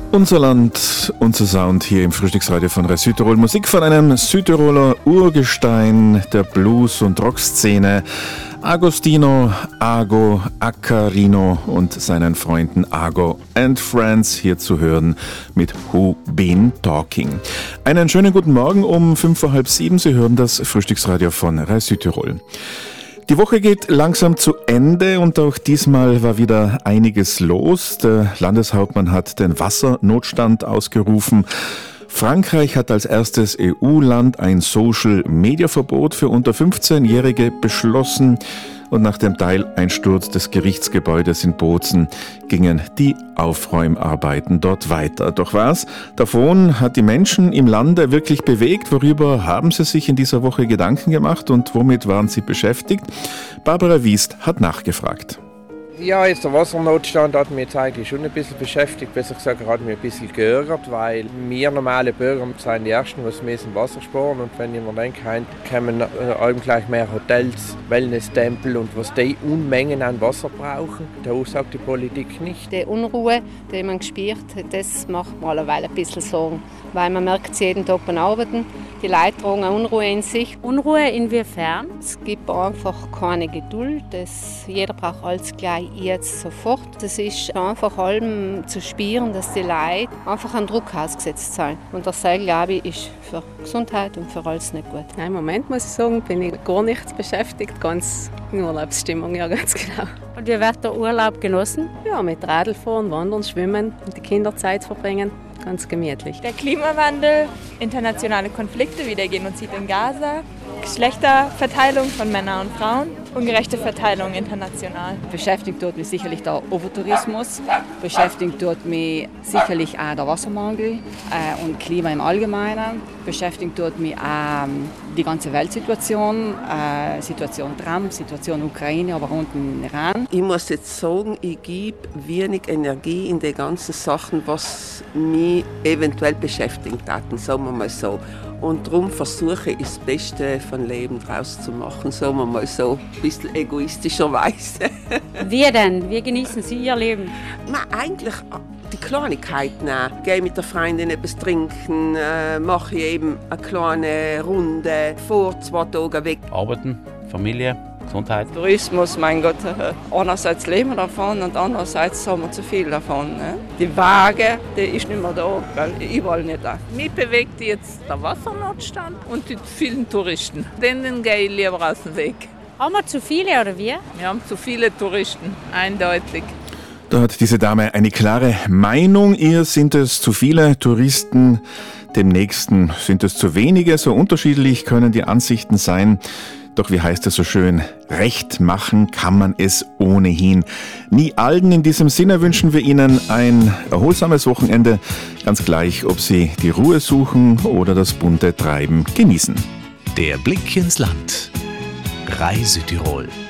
Unser Land, unser Sound hier im Frühstücksradio von Radio Südtirol. Musik von einem Südtiroler Urgestein der Blues- und Rockszene, Agostino Ago Accarino und seinen Freunden Ago and Friends, hier zu hören mit Who Been Talking. Einen schönen guten Morgen um 6:05. Sie hören das Frühstücksradio von Radio Südtirol. Die Woche geht langsam zu Ende und auch diesmal war wieder einiges los. Der Landeshauptmann hat den Wassernotstand ausgerufen. Frankreich hat als erstes EU-Land ein Social-Media-Verbot für unter 15-Jährige beschlossen. Und nach dem Teileinsturz des Gerichtsgebäudes in Bozen gingen die Aufräumarbeiten dort weiter. Doch was davon hat die Menschen im Lande wirklich bewegt? Worüber haben sie sich in dieser Woche Gedanken gemacht und womit waren sie beschäftigt? Barbara Wiest hat nachgefragt. Ja, jetzt der Wassernotstand hat mich jetzt eigentlich schon ein bisschen beschäftigt. Besser gesagt, hat mich ein bisschen geärgert, weil wir normale Bürger sind die Ersten, die müssen Wasser sparen. Und wenn ich mir denke, kommen allem gleich mehr Hotels, Wellness-Tempel und was die Unmengen an Wasser brauchen, da sagt die Politik nicht. Die Unruhe, die man gespürt hat, das macht mir alleweil ein bisschen Sorgen. Weil man merkt es jeden Tag beim Arbeiten. Die Leute tragen eine Unruhe in sich. Unruhe inwiefern? Es gibt einfach keine Geduld. Jeder braucht alles gleich jetzt sofort. Es ist einfach allem zu spüren, dass die Leute einfach an Druck ausgesetzt sind. Und das, glaube ich, ist für Gesundheit und für alles nicht gut. Im Moment muss ich sagen, bin ich gar nichts beschäftigt. Ganz in Urlaubsstimmung, ja, ganz genau. Und wie wird der Urlaub genossen? Ja, mit Radl fahren, wandern, schwimmen und die Kinder Zeit verbringen. Ganz gemütlich. Der Klimawandel, internationale Konflikte wie der Genozid in Gaza, Geschlechterverteilung von Männern und Frauen, ungerechte Verteilung international. Beschäftigt dort mich sicherlich der Overtourismus, beschäftigt dort mich sicherlich auch der Wassermangel und Klima im Allgemeinen, beschäftigt dort mich auch die ganze Weltsituation, Situation Trump, Situation Ukraine, aber auch im Iran. Ich muss jetzt sagen, ich gebe wenig Energie in die ganzen Sachen, was mich eventuell beschäftigt hatten, sagen wir mal so. Und darum versuche ich das Beste von Leben draus zu machen, sagen wir mal so, ein bisschen egoistischerweise. Wie denn? Wie genießen Sie Ihr Leben? Eigentlich die Kleinigkeiten. Gehe mit der Freundin etwas trinken, mache ich eben eine kleine Runde, vor 2 Tagen weg. Arbeiten, Familie, Gesundheit. Tourismus, mein Gott, einerseits leben wir davon und andererseits haben wir zu viel davon. Ne? Die Waage, die ist nicht mehr da, weil überall nicht da. Mich bewegt jetzt der Wassernotstand und die vielen Touristen. Denen gehe ich lieber aus dem Weg. Haben wir zu viele oder wie? Wir haben zu viele Touristen, eindeutig. Da hat diese Dame eine klare Meinung. Ihr sind es zu viele Touristen, dem Nächsten sind es zu wenige. So unterschiedlich können die Ansichten sein. Doch wie heißt es so schön, recht machen kann man es ohnehin nie allen. In diesem Sinne wünschen wir Ihnen ein erholsames Wochenende, ganz gleich, ob Sie die Ruhe suchen oder das bunte Treiben genießen. Der Blick ins Land. Radio Südtirol.